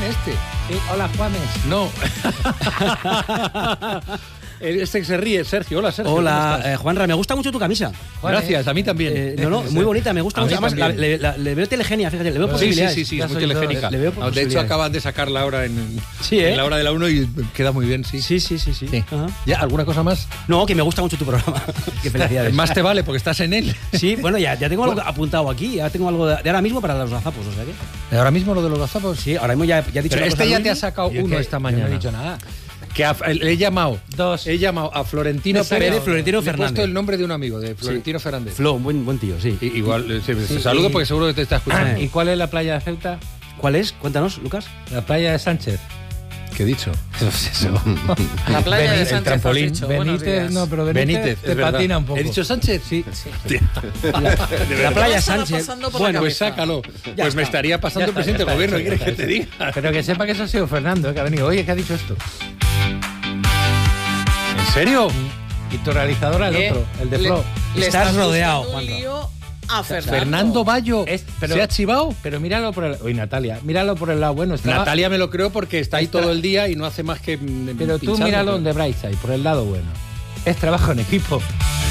este. Sí, hola, Juanes. No. Este que se ríe, Sergio. Hola, Sergio. Hola, Juanra, me gusta mucho tu camisa. Gracias, a mí también. Muy bonita, me gusta A mucho. mí Además, le veo telegenia, fíjate, le veo posibilidades. Sí, es muy telegénica. Le veo De posibilidades. hecho, acaban de sacarla ahora en la hora de la 1 y queda muy bien, sí. Sí. Ajá. ¿Ya? ¿Alguna cosa más? No, que me gusta mucho tu programa. Qué felicidades. Más te vale porque estás en él. Sí, bueno, ya tengo algo apuntado aquí. Ya tengo algo de ahora mismo para los gazapos, o sea que... ¿Ahora mismo lo de los gazapos? Sí, ahora mismo ya he dicho Pero una cosa este ya al te ha Luis. sacado uno esta mañana. Yo no he dicho nada. Que le he llamado. He llamado a Florentino Pérez, Florentino Le he Fernández. puesto el nombre de un amigo, de Florentino Fernández. Flo, un buen tío, sí. Igual, se saludo porque seguro que te está escuchando. ¿Y cuál es la playa de Ceuta? ¿Cuál es? Cuéntanos, Lucas. La playa de Sánchez. ¿Qué he dicho? Eso. La playa de Sánchez, el trampolín. has dicho. Buenos días. Benítez, no, pero Benítez te es verdad. patina un poco. ¿He dicho Sánchez? Sí. La playa estaba Sánchez. pasando por la Bueno, Pues cabeza. sácalo. Ya Pues me está. estaría pasando el presidente del gobierno. ¿Qué quieres que te diga? Pero que sepa que eso ha sido Fernando, que ha venido. Oye, ¿qué ha dicho esto? ¿En serio? Y tu realizador el otro, el de Flo. Le Estás rodeado, buscando un Juanra. lío a Fernando. Fernando Bayo se ha chivado. Pero míralo por el... Oye, Natalia, míralo por el lado bueno. Estaba- Natalia me lo creo porque está ahí todo el día y no hace más que Pero tú pincharlo, míralo donde Brightside, por el lado bueno. Es trabajo en equipo.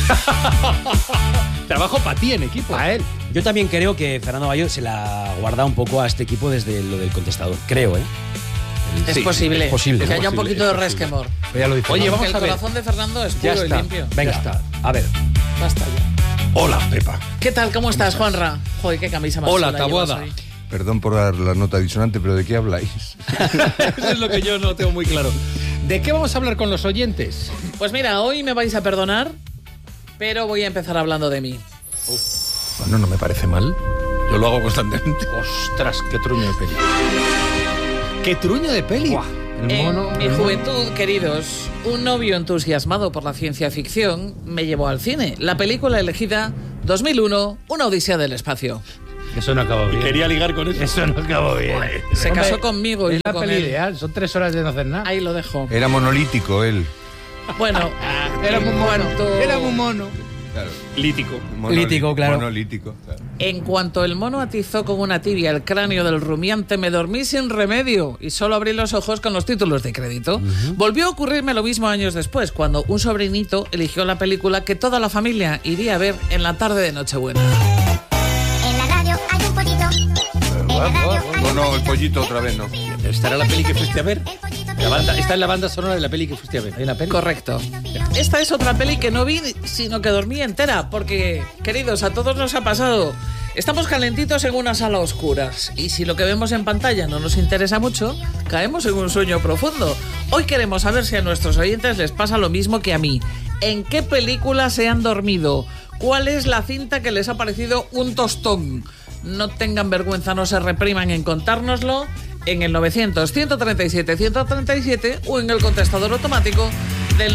Trabajo para ti en equipo. A él. Yo también creo que Fernando Bayo se la guarda un poco a este equipo desde lo del contestador. Creo, ¿eh? Es posible. es posible, Que es haya un posible, poquito de es posible. resquemor. Ya lo dice. Oye, Porque vamos el a ver. corazón de Fernando es Ya puro y está. limpio. Venga, Ya está. a ver. Basta ya. Hola, Pepa. ¿Qué tal? ¿Cómo estás, Juanra? Joder, qué camisa más Hola, chula Taboada. llevas hoy. Perdón por dar la nota disonante, pero ¿de qué habláis? Eso es lo que yo no tengo muy claro. ¿De qué vamos a hablar con los oyentes? Pues mira, hoy me vais a perdonar, pero voy a empezar hablando de mí. Bueno, no me parece mal. Yo lo hago constantemente. Ostras, qué truño de peli. ¿Qué truño de peli? El mono. En mi juventud, queridos, un novio entusiasmado por la ciencia ficción me llevó al cine. La película elegida, 2001, Una odisea del espacio. Eso no acabó bien. ligar con eso. Eso no acabó bien. Se Hombre, casó conmigo y es yo la con peli él. ideal. Son 3 horas de no hacer nada. Ahí lo dejo. Era monolítico él. Bueno, Era muy en mono. cuanto- Era muy mono. Claro. Lítico. Lítico, claro. Monolítico. Claro. En cuanto el mono atizó con una tibia el cráneo del rumiante, me dormí sin remedio y solo abrí los ojos con los títulos de crédito. Volvió a ocurrirme lo mismo años después, cuando un sobrinito eligió la película que toda la familia iría a ver en la tarde de Nochebuena. En la radio hay un pollito. En la radio hay un No, el pollito otra vez no. ¿Esta era la peli que fuiste a ver? El pollito La banda, esta es la banda sonora de la peli que fuiste a ver. Hay una peli. Correcto. Esta es otra peli que no vi, sino que dormí entera, porque, queridos, a todos nos ha pasado. Estamos calentitos en una sala a oscuras y si lo que vemos en pantalla no nos interesa mucho, caemos en un sueño profundo. Hoy queremos saber si a nuestros oyentes les pasa lo mismo que a mí. ¿En qué película se han dormido? ¿Cuál es la cinta que les ha parecido un tostón? No tengan vergüenza, no se repriman en contárnoslo en el 900-137-137 o en el contestador automático del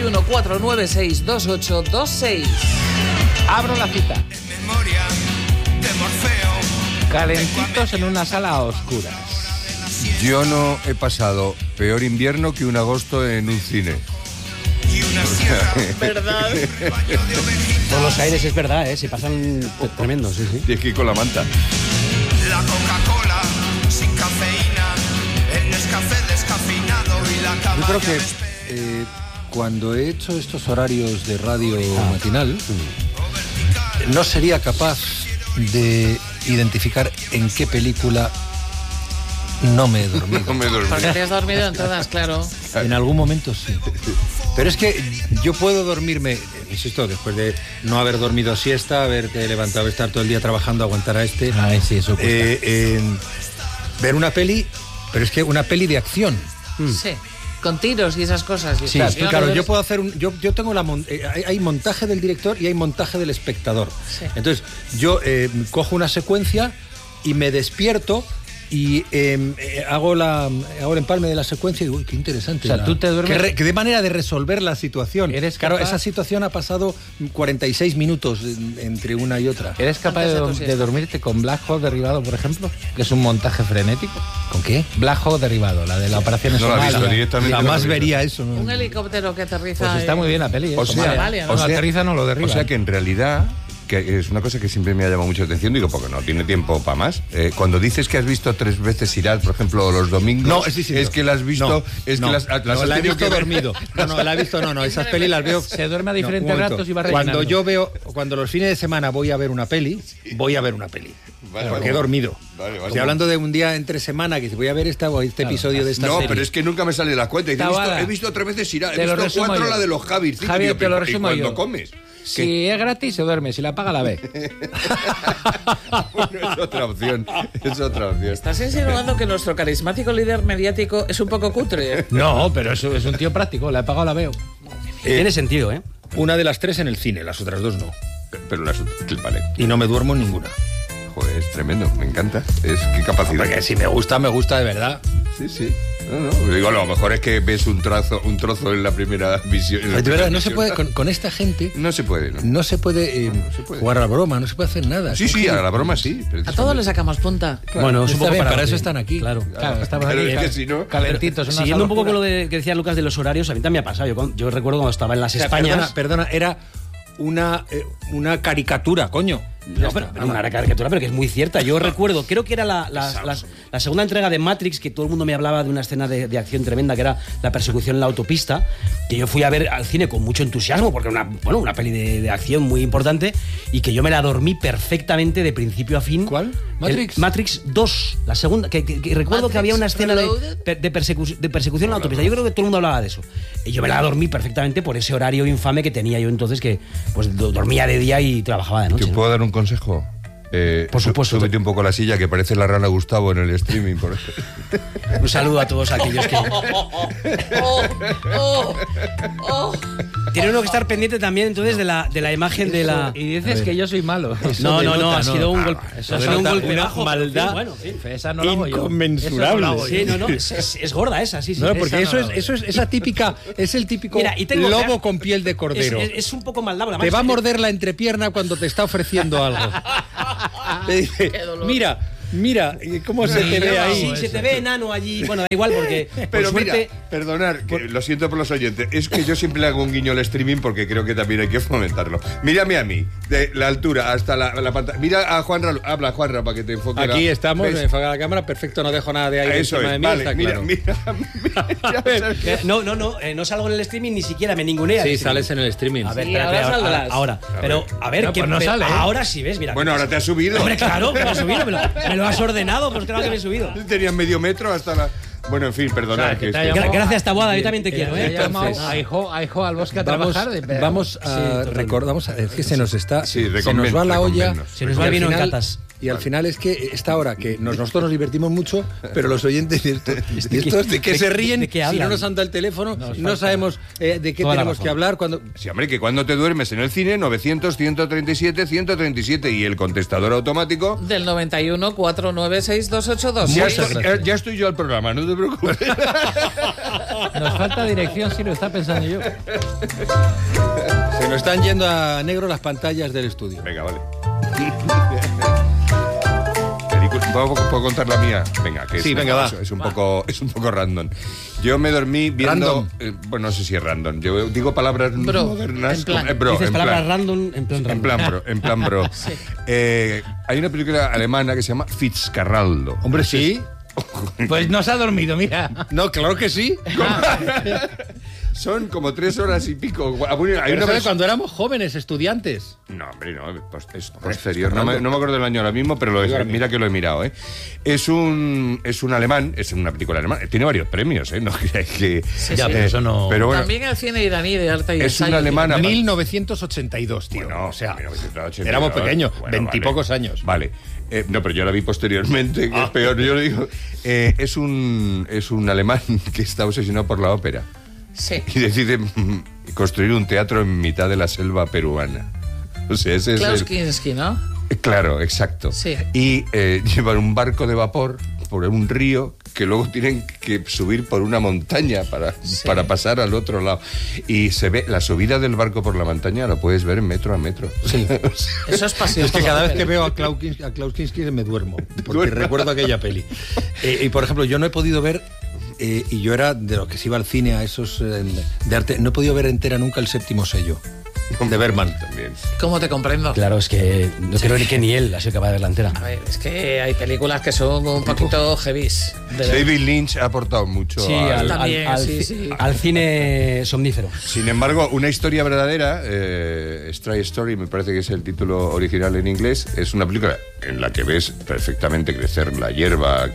91-496-2826. Abro la cita. Calentitos en una sala a oscuras. Yo no he pasado peor invierno que un agosto en un cine. ¿Verdad? Por los aires es verdad, ¿eh? Se pasan tremendo, sí. Tienes que ir con la manta. La Coca-Cola sin cafeína, el Nescafé descafeinado y la cama. Yo creo que cuando he hecho estos horarios de radio matinal, no sería capaz de identificar en qué película no me he dormido. No me dormí. Porque te has dormido en todas, claro. En algún momento sí. Pero es que yo puedo dormirme, insisto, después de no haber dormido siesta, haberte levantado, estar todo el día trabajando, aguantar a este. Ay, sí, eso cuesta. Ver una peli, pero es que una peli de acción. Sí. Con tiros y esas cosas. Y Sí, explosiones. claro, yo puedo hacer yo tengo hay montaje del director y hay montaje del espectador. Sí. Entonces, yo cojo una secuencia y me despierto y hago el empalme de la secuencia y digo, uy, qué interesante. O sea, tú te duermes- Qué manera de resolver la situación. ¿Eres Claro, capaz? esa situación ha pasado 46 minutos entre una y otra. ¿Eres capaz Antes de tu de siesta. dormirte con Black Hawk derribado, por ejemplo? Que es un montaje frenético. ¿Con qué? Black Hawk derribado, la de la operación en No la he visto, Somalia. directamente. Jamás no la he visto. vería eso. ¿no? Un helicóptero que aterriza. Pues está muy bien la peli. O sea, Somalia, ¿no? no aterriza, no lo derriba. O sea que en realidad que es una cosa que siempre me ha llamado mucha atención, digo, porque no tiene tiempo para más. Cuando dices que has visto 3 veces Irat, por ejemplo, los domingos, No, es distinto. es que la has visto, No, es no, que las no, has la he tenido visto que ver. dormido. No, la he visto, no, esas pelis las veo. Se duerme a diferentes un momento. ratos y va rellenando. Cuando los fines de semana voy a ver una peli, voy a ver una peli. Vale, Porque vale. he dormido. Vale, vale. Estoy hablando de un día entre semana que voy a ver este episodio de esta No, serie. pero es que nunca me sale la cuenta. Y Tabada. he visto 3 veces Irat, Te he lo visto resumo 4 yo. la de los Javis. Javier, te lo resumo ¿Y cuando yo. comes? Si es gratis, se duerme. Si la paga, la ve. Bueno, es otra opción. Es otra opción. ¿Estás insinuando que nuestro carismático líder mediático es un poco cutre? No, pero eso es un tío práctico. La he pagado, la veo. Tiene sentido, ¿eh? Una de las 3 en el cine, las otras 2 no. Pero las vale. Y no me duermo en ninguna. Joder, es tremendo, me encanta. Es qué capacidad. Porque si me gusta de verdad. Sí, sí. No. Digo, a lo mejor es que ves un trozo en la primera visión. en la De primera verdad, no se visión. puede, con esta gente, No se puede, ¿no? no se puede, puede. jugar a la broma, no se puede hacer nada. Sí, Son sí, a la gilipollas. broma sí. A todos les sacamos punta. Bueno, es un Está poco bien, para lo eso que- están aquí. Claro. Claro, estamos Pero aquí es que si no- calentitos. una Siguiendo un poco locura. con lo que decía Lucas de los horarios, a mí también me ha pasado. Yo recuerdo cuando estaba en las O sea, Españas. Perdona, era una caricatura, coño. No, pero una caricatura, pero que es muy cierta. Yo recuerdo, creo que era la segunda entrega de Matrix, que todo el mundo me hablaba de una escena de acción tremenda, que era la persecución en la autopista, que yo fui a ver al cine con mucho entusiasmo, porque era una peli de acción muy importante, y que yo me la dormí perfectamente de principio a fin. ¿Cuál? ¿Matrix? Matrix 2, la segunda, que recuerdo que había una escena de persecución en la autopista. Yo creo que todo el mundo hablaba de eso. Y yo me la dormí perfectamente por ese horario infame que tenía yo entonces, que pues dormía de día y trabajaba de noche. ¿Te puedo dar un consejo? Por supuesto. Súbete un poco la silla, que parece la rana Gustavo en el streaming. Un saludo a todos aquellos que... Tiene uno que estar pendiente también entonces de la imagen de la... Y dices que yo soy malo. No, denota, ha sido un golpe. Eso Ha sido un denota golpe una bajo. maldad Sí, bueno, sí. Esa no la hago yo. Inconmensurable. Eso no la hago yo. Sí, no, es gorda esa, sí, sí. No, porque esa eso es esa típica, es el típico Mira, y tengo- lobo con piel de cordero. Es un poco maldado. Te va a morder la entrepierna cuando te está ofreciendo algo. Te dice, mira, cómo se te ve ahí. Sí, se te ve enano allí. Bueno, da igual porque Pero por suerte... mira, perdonar, que lo siento por los oyentes, es que yo siempre le hago un guiño al streaming porque creo que también hay que fomentarlo. Mírame a mí, de la altura hasta la pantalla. Mira a Juanra, habla Juanra para que te enfoque. Aquí estamos, ¿Ves? me enfoca la cámara, perfecto, no dejo nada de aire Eso encima es, de mí, vale, está mira, claro. mira. No salgo en el streaming, ni siquiera me ningunea. Sí, sales en el streaming. A ver, Sí, espérate, ahora saldrás. ahora. Pero, a ver, No, que pues no sale, ¿eh? ahora sí, ¿ves? Mira. Bueno, ahora te has subido. Hombre, claro, me lo has subido, me lo has ordenado, pues claro que me he subido. Tenías medio metro hasta la... Bueno, en fin, perdonad. O sea, que te ha esto- llamado- Gracias, Taboada, yo también te quiero, Te ¿eh? ha llamado Entonces, a hijo al bosque a Vamos, trabajar. vamos a recordamos, es que se nos está, Sí, se nos va la olla, reconvennos. Se nos va y el al vino en final- catas. Y al final es que esta hora que nosotros nos divertimos mucho, pero los oyentes estos de qué se ríen de qué si hablan? no nos anda el teléfono, no sabemos de qué Toda la tenemos razón. que hablar cuando Sí, hombre, que cuando te duermes en el cine, 900-137-137 y el contestador automático... Del 91 496 282. Ya Muchas estoy, gracias. ya estoy yo al programa, no te preocupes. Nos falta dirección, sí, lo está pensando yo. se nos están yendo a negro las pantallas del estudio. Venga, vale. ¿Puedo contar la mía? Venga, que Sí, venga, va. es un poco random. Yo me dormí viendo... bueno, no sé si es random. Yo digo palabras Bro, modernas. en plan. Bro, Dices en palabras plan. random, en plan random. En plan, bro. Hay una película alemana que se llama Fitzcarraldo. Hombre, sí. Pues no se ha dormido, mira. No, claro que sí. Son como 3 horas y pico. Hay Pero una ¿sabes? versión- cuando éramos jóvenes, estudiantes. No, hombre, no, es posterior. No me acuerdo del año ahora mismo, pero mira que lo he mirado, ¿eh? Es un alemán, es una película alemana. Tiene varios premios, ¿eh? No creáis que... Ya, pero eso no... Pero bueno, También el cine iraní de arte y es ensayo. una alemana... 1982, tío. Bueno, o sea, 1982, éramos pequeños, bueno, 20 y pocos años. Vale. No, pero yo la vi posteriormente, que es peor. Yo le digo... es un alemán que está obsesionado por la ópera. Sí. Y decide construir un teatro en mitad de la selva peruana. O sea, ese es Klaus el... Kinski, ¿no? Claro, exacto. Sí. Y llevan un barco de vapor por un río que luego tienen que subir por una montaña para pasar al otro lado. Y se ve la subida del barco por la montaña, lo puedes ver metro a metro. Sí. Eso es pasión. Es que por la cada vez ópera. que veo a Klaus Kinski me duermo, porque recuerdo aquella peli. Y por ejemplo, yo no he podido ver, y yo era de los que se iba al cine a esos de arte, no he podido ver entera nunca El séptimo sello, de Bergman. bien. ¿Cómo te comprendo? Claro, es que no creo ni que ni él ha sido capaz de verla entera. A ver, es que hay películas que son un poquito heavies. David Lynch ha aportado mucho Sí, También, sí. al cine somnífero. Sin embargo, una historia verdadera, Stray Story, me parece que es el título original en inglés, es una película en la que ves perfectamente crecer la hierba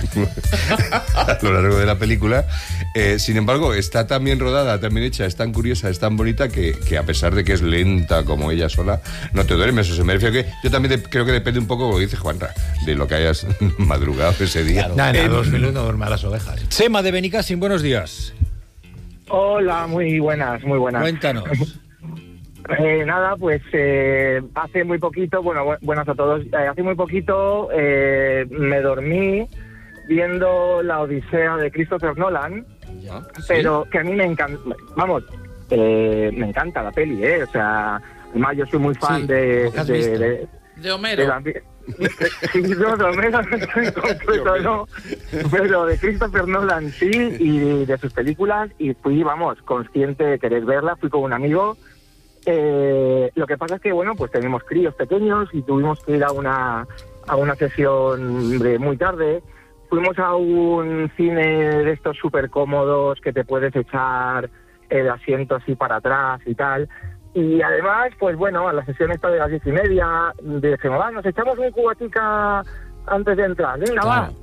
a lo largo de la película. Sin embargo, está tan bien rodada, tan bien hecha, es tan curiosa, es tan bonita que a pesar de que es lenta como ella sola, no te duermes. O sea, me refiero que yo también creo que depende un poco, como dice Juanra, de lo que hayas madrugado ese día. Nada, 2001 duerme a las ovejas. Chema de Benicassim, buenos días. Hola, muy buenas. Cuéntanos. Nada, pues hace muy poquito, buenas a todos, hace muy poquito me dormí viendo La Odisea de Christopher Nolan, pero que a mí me encanta, me encanta la peli, o sea, además yo soy muy fan de Homero. De Homero en concreto no, pero de Christopher Nolan sí, y de sus películas, y fui, consciente de querer verla, fui con un amigo. Lo que pasa es que, pues tenemos críos pequeños y tuvimos que ir a una sesión de muy tarde. Fuimos a un cine de estos súper cómodos que te puedes echar el asiento así para atrás y tal. Y además, a la sesión esta de las 10:30, dijimos, nos echamos un cubatica antes de entrar. Venga, claro.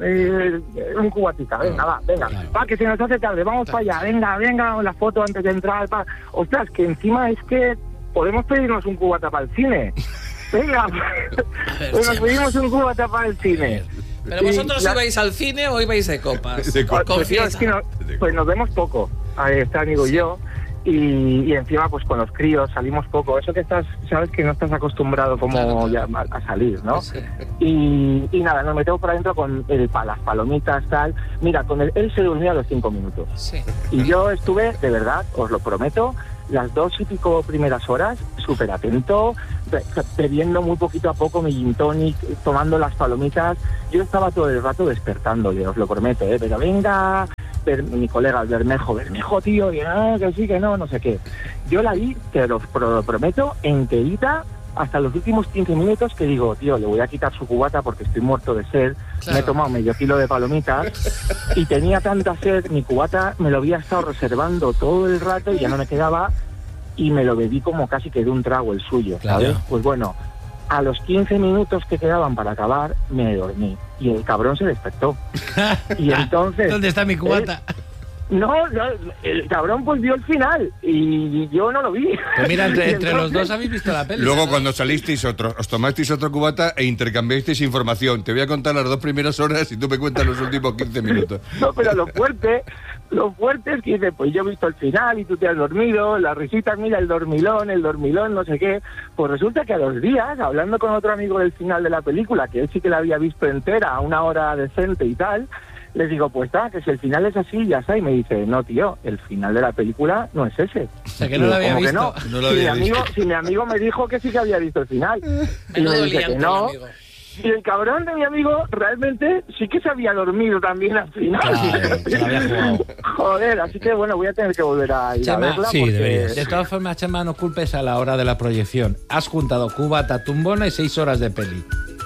Un cubatica, venga, va, que se nos hace tarde, vamos para allá, venga, la foto antes de entrar. Ostras, que encima es que podemos pedirnos un cubata para el cine. Venga, pues nos pedimos un cubata para el cine. ¿Pero vosotros ibais al cine o ibais de copas? Pues nos vemos poco, este amigo y yo, y encima pues con los críos salimos poco. Eso que sabes que no estás acostumbrado como ya a salir, ¿no? Sí. Y nada, nos metemos por adentro con las palomitas, tal. Mira, él se durmió a los 5 minutos. Sí. Y yo estuve, de verdad, os lo prometo, las 2 y pico primeras horas, súper atento, bebiendo muy poquito a poco mi gin tonic, tomando las palomitas. Yo estaba todo el rato despertándole, os lo prometo, pero venga, mi colega Bermejo, tío, y que sí, que no sé qué. Yo la vi, te lo prometo, enterita, hasta los últimos 15 minutos, que digo, tío, le voy a quitar su cubata porque estoy muerto de sed. Claro. Me he tomado medio kilo de palomitas y tenía tanta sed, mi cubata me lo había estado reservando todo el rato y ya no me quedaba, y me lo bebí como casi que de un trago el suyo, ¿sabes? Claro. Pues a los 15 minutos que quedaban para acabar, me dormí y el cabrón se despertó. Y entonces... ¿Dónde está mi cubata? No, el cabrón pues vio el final y yo no lo vi. Pues mira, entre los dos habéis visto la peli. Luego cuando salisteis os tomasteis otro cubata e intercambiasteis información. Te voy a contar las 2 primeras horas y tú me cuentas los últimos 15 minutos. No, pero lo fuerte es que dice, pues yo he visto el final y tú te has dormido, las risitas, mira el dormilón, no sé qué. Pues resulta que a los días, hablando con otro amigo del final de la película, que él sí que la había visto entera, a una hora decente y tal, les digo, pues que si el final es así, ya está. Y me dice, no, tío, el final de la película no es ese. O sea, que no lo había visto. No lo había visto. Si mi amigo me dijo que sí que había visto el final. Y me dice que no. Y el cabrón de mi amigo realmente sí que se había dormido también al final. Claro, se lo había jugado. Joder, así que voy a tener que volver a ir Chema, a verla. sí, porque... deberías. De todas formas, Chema, no culpes a la hora de la proyección. Has juntado cubata, tumbona y 6 horas de peli.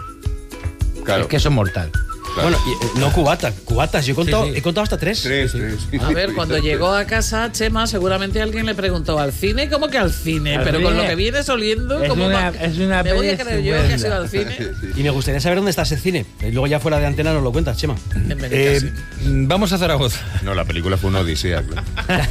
Claro. Es que eso es mortal. Claro. Bueno, no cubatas, yo he contado hasta 3. 3. A ver, cuando llegó a casa, Chema, seguramente alguien le preguntó, ¿al cine? ¿Cómo que al cine? Pero con lo que vienes oliendo, es ¿cómo una me voy a creer yo que has ido al cine? Y me gustaría saber dónde está ese cine. Luego ya fuera de antena nos lo cuentas, Chema. Vamos a Zaragoza. No, la película fue una odisea, claro.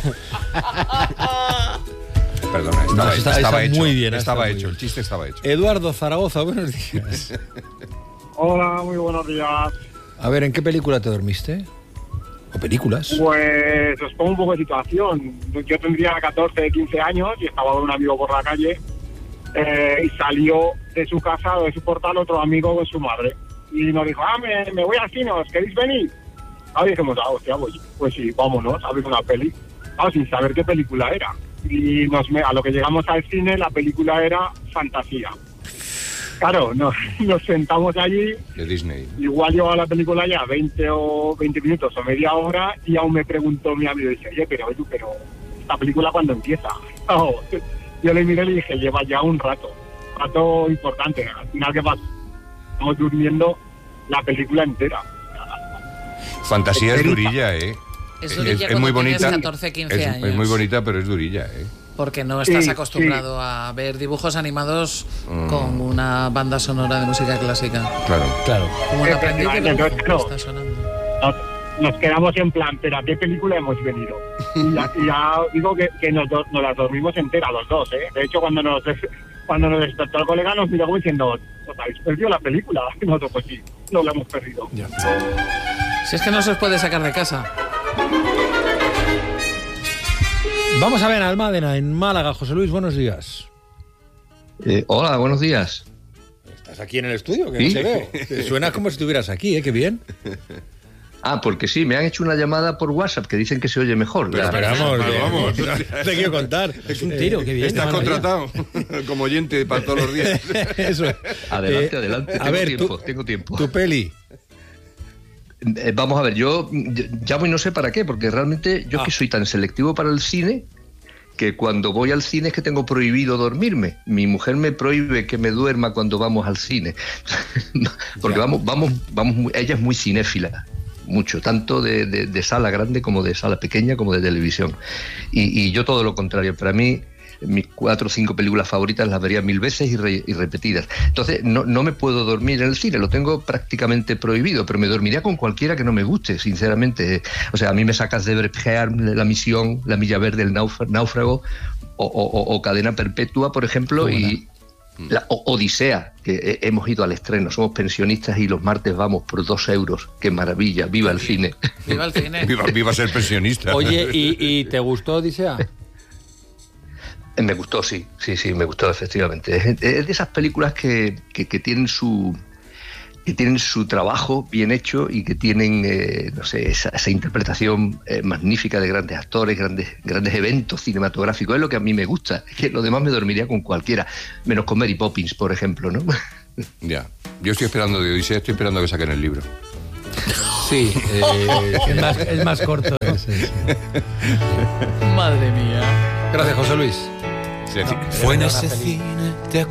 Perdona, estaba hecho. Muy bien. Estaba hecho, el chiste estaba hecho. Eduardo, Zaragoza, buenos días. Hola, muy buenos días. A ver, ¿en qué película te dormiste? ¿O películas? Pues os pongo un poco de situación. Yo tendría 14, 15 años y estaba con un amigo por la calle y salió de su casa o de su portal otro amigo con su madre. Y nos dijo, me voy al cine, ¿os queréis venir? Y dijimos, hostia, pues sí, vámonos a ver una peli. Sin saber qué película era. Y a lo que llegamos al cine, la película era Fantasía. Claro, nos sentamos allí. De Disney. Igual llevaba la película ya 20 minutos o media hora y aún me preguntó mi amigo, dice, oye, pero ¿esta película cuándo empieza? yo le miré y le dije, lleva ya un rato importante. Al final, ¿qué pasa? Estamos durmiendo la película entera. Fantasía es durilla, ¿eh? Es durilla es muy cuando tienes bonita. 14, 15 años. Es muy bonita, pero es durilla, ¿eh? Porque no estás Sí, acostumbrado a ver dibujos animados con una banda sonora de música clásica. Claro. Como un aprendiz de dibujo Entonces, que claro, está sonando. nos quedamos en plan, pero ¿a qué película hemos venido? Y ya digo que nos las dormimos enteras los dos, ¿eh? De hecho, cuando nos despertó el colega nos miró como diciendo, ¿os habéis perdido la película? Y nosotros, pues sí, nos la hemos perdido. Si es que no se os puede sacar de casa. Vamos a ver, Almádena, en Málaga. José Luis, buenos días. Hola, buenos días. ¿Estás aquí en el estudio? Que ¿Sí? no te veo. Suena como si estuvieras aquí, qué bien. Porque sí, me han hecho una llamada por WhatsApp que dicen que se oye mejor. Pero vamos, te quiero contar. Es un tiro, qué bien. Estás contratado como oyente para todos los días. Eso. Adelante. A ver, tengo tiempo. Tu peli. Vamos a ver, yo llamo y no sé para qué, porque realmente yo que soy tan selectivo para el cine que cuando voy al cine es que tengo prohibido dormirme. Mi mujer me prohíbe que me duerma cuando vamos al cine. Porque vamos, ella es muy cinéfila. Mucho, tanto de sala grande como de sala pequeña como de televisión. Y yo todo lo contrario. Para mí, mis 4 o 5 películas favoritas las vería 1000 veces y repetidas. Entonces, no me puedo dormir en el cine, lo tengo prácticamente prohibido, pero me dormiría con cualquiera que no me guste, sinceramente. O sea, a mí me sacas de Brecht, La Misión, La Milla Verde, El Náufrago o Cadena Perpetua, por ejemplo, y la Odisea, que hemos ido al estreno, somos pensionistas y los martes vamos por 2 euros. ¡Qué maravilla! ¡Viva el cine! ¡Viva el cine! Viva ser pensionista. Oye, ¿y te gustó Odisea? Me gustó, sí, me gustó efectivamente. Es de esas películas que tienen su trabajo bien hecho y que tienen, esa interpretación magnífica de grandes actores, grandes eventos cinematográficos. Es lo que a mí me gusta. Es que lo demás me dormiría con cualquiera, menos con Mary Poppins, por ejemplo, ¿no? Ya. Yo estoy esperando de Odisea, estoy esperando que saquen el libro. Sí, es más corto. Sí. Madre mía. Gracias, José Luis. Fue en ese cine, ¿te acuerdas?